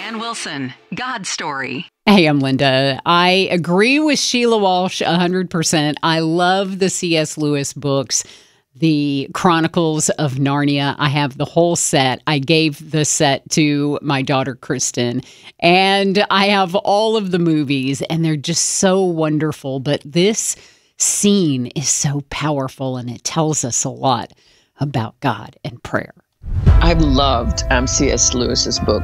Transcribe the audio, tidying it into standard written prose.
Dan Wilson, God Story. Hey, I'm Linda. I agree with Sheila Walsh 100%. I love the C.S. Lewis books, the Chronicles of Narnia. I have the whole set. I gave the set to my daughter, Kristen, and I have all of the movies, and they're just so wonderful. But this scene is so powerful, and it tells us a lot about God and prayer. I've loved C.S. Lewis's book.